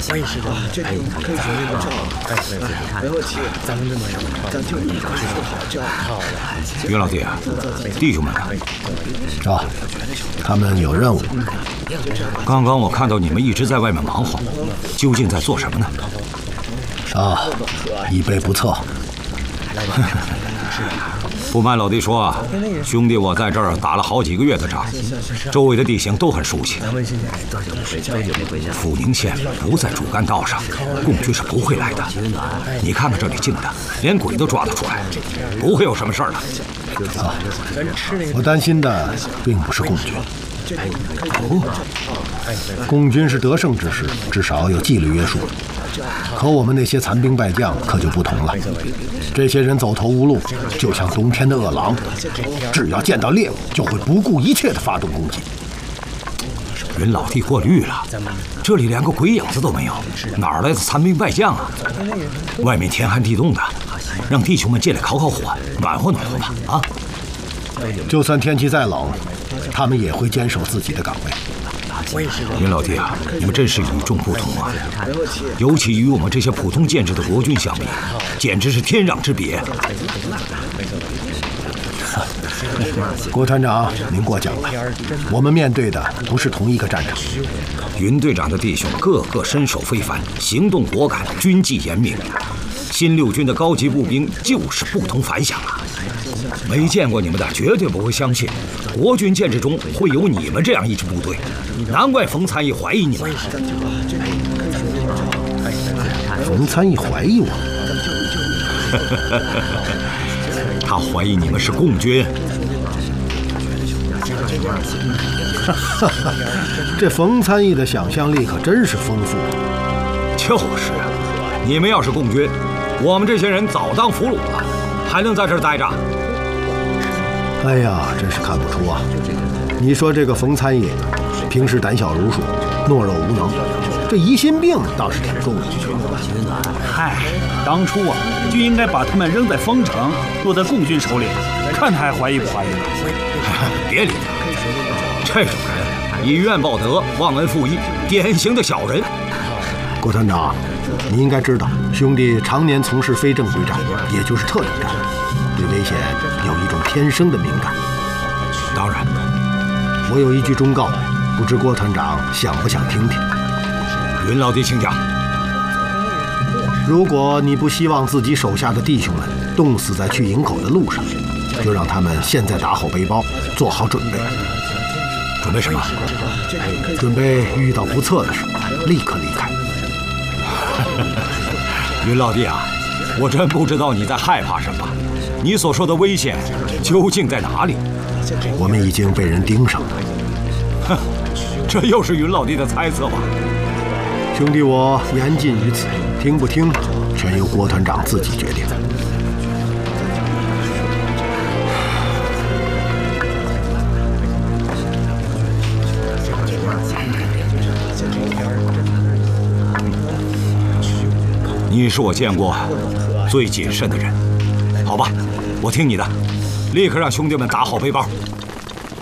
我也是的，这里可以随便的照。没问题，咱们这么咱就一块睡好觉。好了， 于老弟啊，弟兄们呢？ 啊，他们有任务。 刚刚我看到你们一直在外面忙活，究竟在做什么呢？ 啊，以备不测。 不瞒老弟说啊，兄弟我在这儿打了好几个月的仗，周围的地形都很熟悉。阜宁县不在主干道上，共军是不会来的。你看看这里静的，连鬼都抓得出来，不会有什么事儿的。 啊，我担心的并不是共军。共军是得胜之师，至少有纪律约束。可我们那些残兵败将可就不同了，这些人走投无路，就像冬天的饿狼，只要见到猎物，就会不顾一切地发动攻击。 云老弟过滤了，这里连个鬼影子都没有，哪来的残兵败将啊？外面天寒地冻的，让弟兄们进来烤烤火，暖和暖和吧！啊！ 就算天气再冷，他们也会坚守自己的岗位。 云老弟啊，你们真是与众不同啊！尤其与我们这些普通建制的国军相比，简直是天壤之别。 郭团长，您过奖了，我们面对的不是同一个战场。 云队长的弟兄个个身手非凡，行动果敢，军纪严明。新六军的高级步兵就是不同凡响啊！没见过你们的，绝对不会相信国军建制中会有你们这样一支部队，难怪冯参议怀疑你们。 冯参议怀疑我？ 他怀疑你们是共军。 这冯参议的想象力可真是丰富啊！ 就是啊，你们要是共军，我们这些人早当俘虏了，还能在这儿待着？ 哎呀，真是看不出啊！你说这个冯参议，平时胆小如鼠，懦弱无能，这疑心病倒是挺重的。 嗨，当初啊，就应该把他们扔在丰城，落在共军手里，看他还怀疑不怀疑呢？ 别理他，这种人以怨报德，忘恩负义，典型的小人。 郭团长，你应该知道，兄弟常年从事非正规战，也就是特种战，对危险有一种天生的敏感。 当然， 我有一句忠告，不知郭团长想不想听听？ 云老弟，请讲。 如果你不希望自己手下的弟兄们冻死在去营口的路上，就让他们现在打好背包，做好准备。 准备什么？ 准备遇到不测的时候，立刻离开。 云老弟啊，我真不知道你在害怕什么。你所说的危险究竟在哪里？ 我们已经被人盯上了。 哼，这又是云老弟的猜测吧？ 兄弟，我言尽于此，听不听，全由郭团长自己决定。 你是我见过最谨慎的人，好吧，我听你的，立刻让兄弟们打好背包，